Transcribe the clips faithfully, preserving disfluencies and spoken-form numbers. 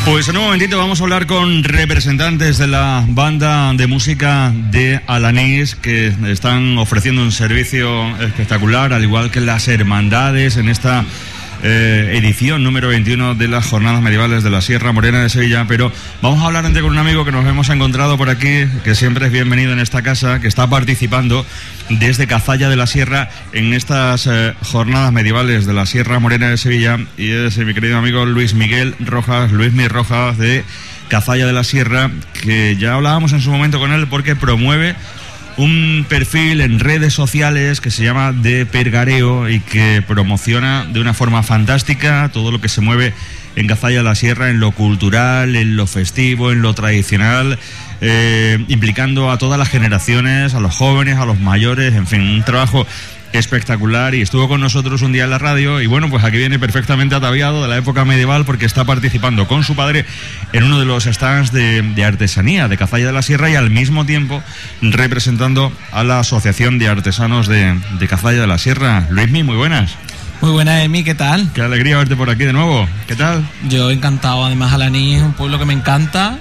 Pues en un momentito vamos a hablar con representantes de la banda de música de Alanís, que están ofreciendo un servicio espectacular, al igual que las hermandades en esta eh, edición número veintiuno de las Jornadas Medievales de la Sierra Morena de Sevilla. Pero vamos a hablar antes con un amigo que nos hemos encontrado por aquí, que siempre es bienvenido en esta casa, que está participando desde Cazalla de la Sierra en estas eh, Jornadas Medievales de la Sierra Morena de Sevilla, y es eh, mi querido amigo Luis Miguel Rojas, Luis Mi Rojas, de Cazalla de la Sierra, que ya hablábamos en su momento con él porque promueve un perfil en redes sociales que se llama De Pergareo y que promociona de una forma fantástica todo lo que se mueve en Cazalla de la Sierra, en lo cultural, en lo festivo, en lo tradicional, eh, implicando a todas las generaciones, a los jóvenes, a los mayores, en fin, un trabajo espectacular. Y estuvo con nosotros un día en la radio y bueno, pues aquí viene perfectamente ataviado de la época medieval porque está participando con su padre en uno de los stands de, de artesanía de Cazalla de la Sierra y al mismo tiempo representando a la Asociación de Artesanos de, de Cazalla de la Sierra. Luismi, muy buenas. Muy buenas, Emi, ¿qué tal? Qué alegría verte por aquí de nuevo. ¿Qué tal? Yo encantado, además Alanís es un pueblo que me encanta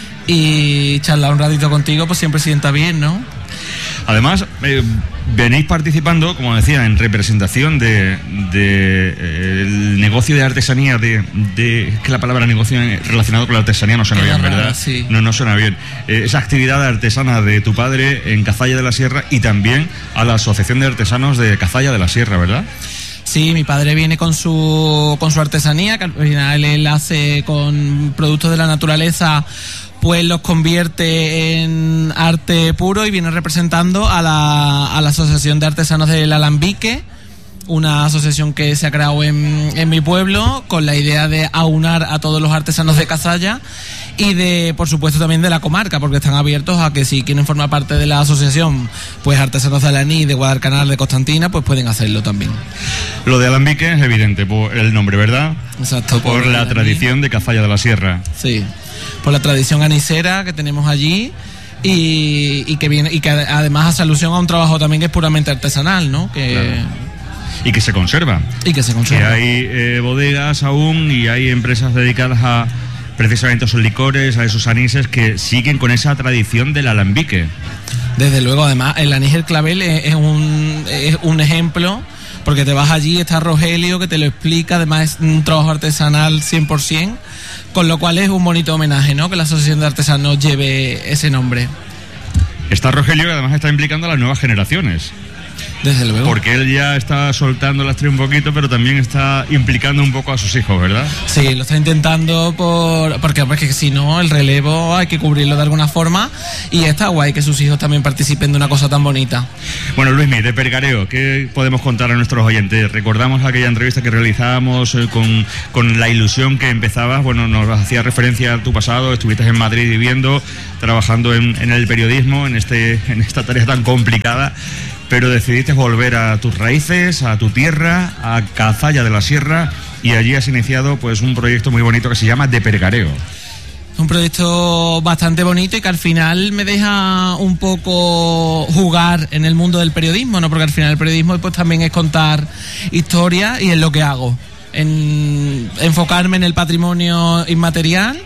y charlar un ratito contigo pues siempre sienta bien, ¿no? Además, eh, venís participando, como decía, en representación de, de eh, el negocio de artesanía, de, de es que la palabra negocio relacionado con la artesanía no suena bien, rara, ¿verdad? Sí. No, no suena bien. Eh, esa actividad artesana de tu padre en Cazalla de la Sierra y también a la Asociación de Artesanos de Cazalla de la Sierra, ¿verdad? Sí, mi padre viene con su con su artesanía, que al final él hace con productos de la naturaleza, pues los convierte en arte puro y viene representando a la, a la Asociación de Artesanos del Alambique, una asociación que se ha creado en, en mi pueblo con la idea de aunar a todos los artesanos de Cazalla y de, por supuesto, también de la comarca, porque están abiertos a que si quieren formar parte de la asociación, pues artesanos de Alanís, de Guadalcanal, de Constantina, pues pueden hacerlo también. Lo de Alambique es evidente por el nombre, ¿verdad? Exacto. Por, por la Alanís. Tradición de Cazalla de la Sierra. Sí, por la tradición anisera que tenemos allí y, y que viene y que además hace alusión a un trabajo también que es puramente artesanal, ¿no? Que Claro. Y que se conserva. Y que se conserva. Que hay eh, bodegas aún y hay empresas dedicadas a precisamente a esos licores, a esos anises que siguen con esa tradición del alambique. Desde luego, además, el anís el clavel es, es, un, es un ejemplo, porque te vas allí, está Rogelio que te lo explica, además es un trabajo artesanal cien por ciento, con lo cual es un bonito homenaje, ¿no? Que la Asociación de Artesanos lleve ese nombre. Está Rogelio, que además está implicando a las nuevas generaciones. Desde luego. Porque él ya está soltando las tres un poquito, pero también está implicando un poco a sus hijos, ¿verdad? Sí, lo está intentando por porque, porque si no, el relevo hay que cubrirlo de alguna forma y está guay que sus hijos también participen de una cosa tan bonita. Bueno, Luismi, de Pergareo, ¿qué podemos contar a nuestros oyentes? Recordamos aquella entrevista que realizábamos eh, con, con la ilusión que empezabas. Bueno, nos hacía referencia a tu pasado, estuviste en Madrid viviendo, trabajando en, en el periodismo, en, este, en esta tarea tan complicada. Pero decidiste volver a tus raíces, a tu tierra, a Cazalla de la Sierra, y allí has iniciado pues un proyecto muy bonito que se llama De Pergareo. Un proyecto bastante bonito y que al final me deja un poco jugar en el mundo del periodismo, ¿no? Porque al final el periodismo pues también es contar historias y es lo que hago, en enfocarme en el patrimonio inmaterial.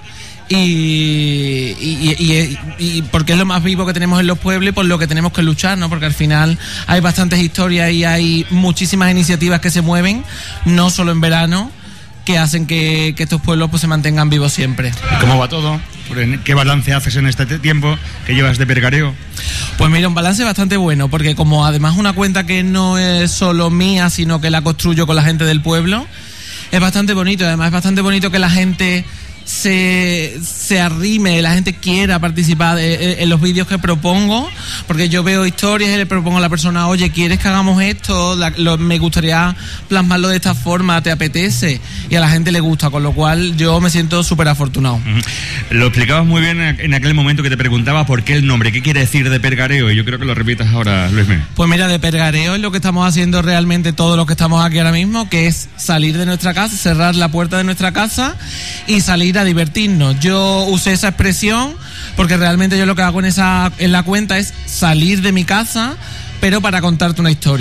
Y, y, y, y porque es lo más vivo que tenemos en los pueblos y por lo que tenemos que luchar, ¿no? Porque al final hay bastantes historias y hay muchísimas iniciativas que se mueven, no solo en verano, que hacen que, que estos pueblos pues se mantengan vivos siempre. ¿Y cómo va todo? ¿Qué balance haces en este tiempo que llevas de Pergareo? Pues mira, un balance bastante bueno, porque como además una cuenta que no es solo mía, sino que la construyo con la gente del pueblo, es bastante bonito. Además es bastante bonito que la gente se, se arrime, la gente quiera participar en, en los vídeos que propongo, porque yo veo historias y le propongo a la persona, oye, ¿quieres que hagamos esto? La, lo, me gustaría plasmarlo de esta forma, ¿te apetece? Y a la gente le gusta, con lo cual yo me siento súper afortunado. Uh-huh. Lo explicabas muy bien en aquel momento que te preguntaba por qué el nombre, qué quiere decir De Pergareo, y yo creo que lo repitas ahora, Luismi. Pues mira, De Pergareo es lo que estamos haciendo realmente todos los que estamos aquí ahora mismo, que es salir de nuestra casa, cerrar la puerta de nuestra casa y salir a divertirnos. Yo usé esa expresión porque realmente yo lo que hago en esa en la cuenta es salir de mi casa, pero para contarte una historia.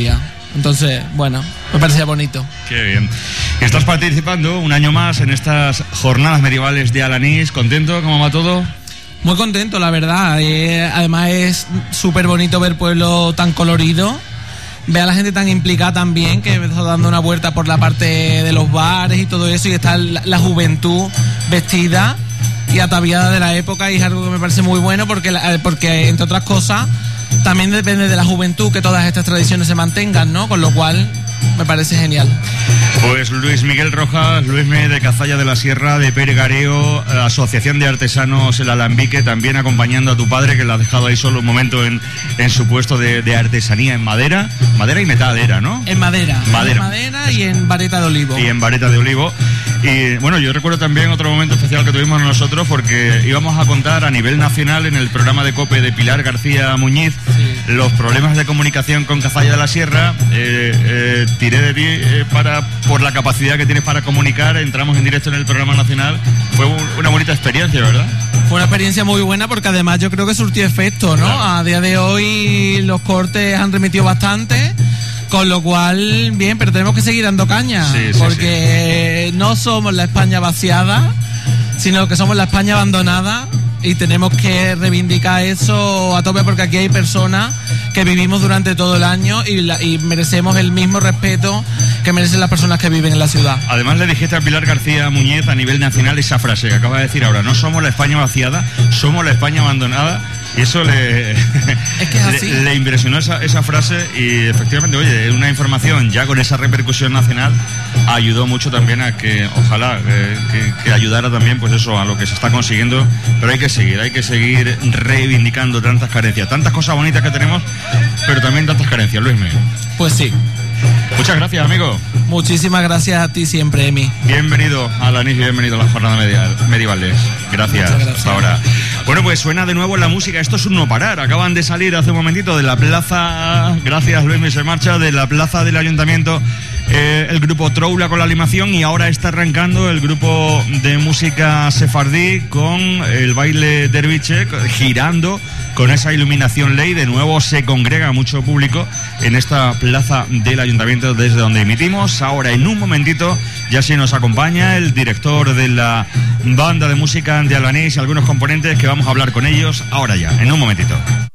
Entonces, bueno, me parecía bonito. Qué bien. Estás participando un año más en estas jornadas medievales de Alanís. ¿Contento? ¿Cómo va todo? Muy contento, la verdad. Eh, además es súper bonito ver pueblo tan colorido. Ve a la gente tan implicada también, que me está dando una vuelta por la parte de los bares y todo eso, y está la, la juventud vestida y ataviada de la época, y es algo que me parece muy bueno porque, la, porque entre otras cosas, también depende de la juventud que todas estas tradiciones se mantengan, ¿no? Con lo cual me parece genial. Pues Luis Miguel Rojas, Luisme de Cazalla de la Sierra, de Pergareo, Asociación de Artesanos El Alambique, también acompañando a tu padre, que lo has dejado ahí solo un momento en, en su puesto de, de artesanía en madera, madera y metal era, ¿no? En madera, madera, en madera y en vareta de olivo. Y en vareta de olivo. Y bueno, yo recuerdo también otro momento especial que tuvimos nosotros, porque íbamos a contar a nivel nacional en el programa de COPE de Pilar García Muñiz, sí, los problemas de comunicación con Cazalla de la Sierra. eh, eh, tiré de ti eh, para por la capacidad que tienes para comunicar. Entramos en directo en el programa nacional. Fue un, una bonita experiencia, ¿verdad? Fue una experiencia muy buena, porque además yo creo que surtió efecto, ¿no? Claro. A día de hoy los cortes han remitido bastante, con lo cual, bien, pero tenemos que seguir dando caña, sí, sí, porque sí, no somos la España vaciada, sino que somos la España abandonada, y tenemos que reivindicar eso a tope, porque aquí hay personas que vivimos durante todo el año y, la, y merecemos el mismo respeto que merecen las personas que viven en la ciudad. Además, le dijiste a Pilar García Muñiz a nivel nacional esa frase que acaba de decir ahora: no somos la España vaciada, somos la España abandonada. Y eso le, es que es así. le, le impresionó esa, esa frase, y efectivamente, oye, una información ya con esa repercusión nacional ayudó mucho también a que, ojalá, eh, que, que ayudara también, pues eso, a lo que se está consiguiendo. Pero hay que seguir, hay que seguir reivindicando tantas carencias, tantas cosas bonitas que tenemos, pero también tantas carencias, Luisme. Pues sí. Muchas gracias, amigo. Muchísimas gracias a ti siempre, Emi. Bienvenido a la N I S y bienvenido a las jornadas medievales. Gracias, gracias. Hasta ahora. Bueno, pues suena de nuevo la música. Esto es un no parar. Acaban de salir hace un momentito de la plaza, gracias Luis, se marcha, de la plaza del Ayuntamiento, eh, el grupo Troula con la animación, y ahora está arrancando el grupo de música sefardí con el baile derviche, girando con esa iluminación ley. De nuevo se congrega mucho público en esta plaza del Ayuntamiento desde donde emitimos. Ahora, en un momentito, ya se nos acompaña el director de la banda de música de Alanís y algunos componentes, que vamos a hablar con ellos ahora ya, en un momentito.